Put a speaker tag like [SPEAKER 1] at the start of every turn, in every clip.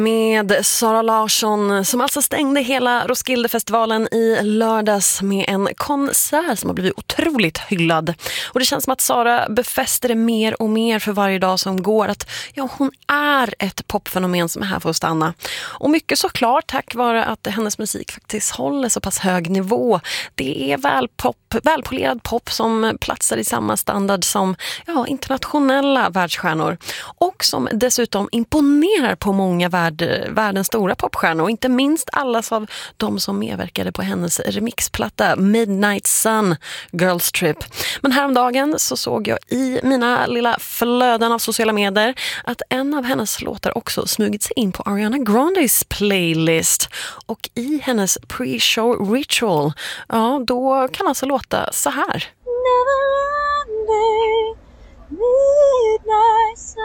[SPEAKER 1] Med Sara Larsson som alltså stängde hela Roskildefestivalen i lördags med en konsert som har blivit otroligt hyllad. Och det känns som att Sara befäster det mer och mer för varje dag som går att hon är ett popfenomen som är här för att stanna. Och mycket såklart tack vare att hennes musik faktiskt håller så pass hög nivå. Det är välpolerad pop som platsar i samma standard som internationella världsstjärnor. Och som dessutom imponerar på många världens stora popstjärnor. Och inte minst alla av de som medverkade på hennes remixplatta Midnight Sun, Girls Trip. Men häromdagen så såg jag i mina lilla flöden av sociala medier att en av hennes låtar också smugit sig in på Ariana Grandes playlist. Och i hennes pre-show ritual, då kan alltså låta så här.
[SPEAKER 2] Never ending midnight sun.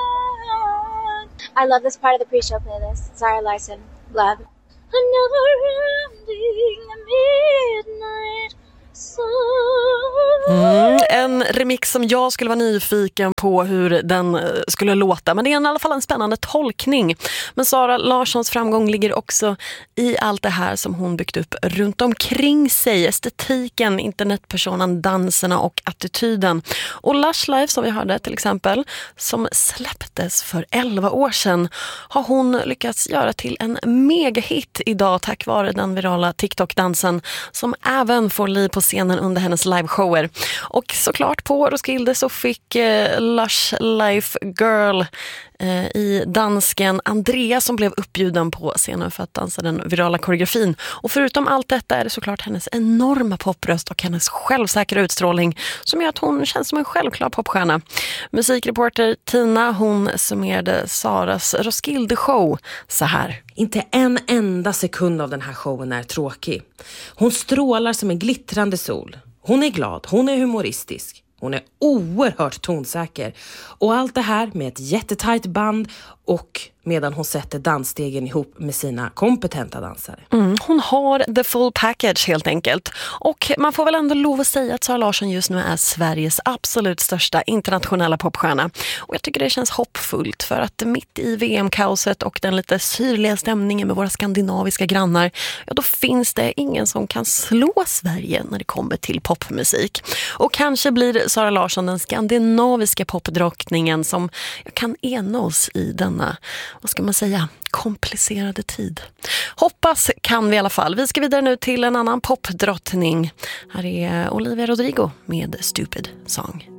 [SPEAKER 2] I love this part of the pre-show playlist. Zara Larsson, love. A never-ending midnight sun.
[SPEAKER 1] En remix som jag skulle vara nyfiken på hur den skulle låta. Men det är i alla fall en spännande tolkning. Men Sara Larssons framgång ligger också i allt det här som hon byggt upp runt omkring sig. Estetiken, internetpersonen, danserna och attityden. Och Lush Life som vi hörde till exempel, som släpptes för 11 år sedan, har hon lyckats göra till en megahit idag tack vare den virala TikTok-dansen som även får liv på scenen under hennes liveshower. Och såklart på Roskilde så fick Lush Life Girl i dansken Andrea som blev uppbjuden på scenen för att dansa den virala koreografin. Och förutom allt detta är det såklart hennes enorma popröst och hennes självsäkra utstrålning som gör att hon känns som en självklar popstjärna. Musikreporter Tina, hon summerade Saras Roskilde-show så här.
[SPEAKER 3] Inte en enda sekund av den här showen är tråkig. Hon strålar som en glittrande sol. Hon är glad, hon är humoristisk. Hon är oerhört tonsäker. Och allt det här med ett jättetajt band och medan hon sätter dansstegen ihop med sina kompetenta dansare.
[SPEAKER 1] Hon har the full package helt enkelt. Och man får väl ändå lov att säga att Sara Larsson just nu är Sveriges absolut största internationella popstjärna. Och jag tycker det känns hoppfullt för att mitt i VM-kaoset och den lite syrliga stämningen med våra skandinaviska grannar, då finns det ingen som kan slå Sverige när det kommer till popmusik. Och kanske blir Sara Larsson den skandinaviska popdrottningen som kan ena oss i denna, vad ska man säga, komplicerade tid. Hoppas kan vi i alla fall. Vi ska vidare nu till en annan popdrottning. Här är Olivia Rodrigo med Stupid Song.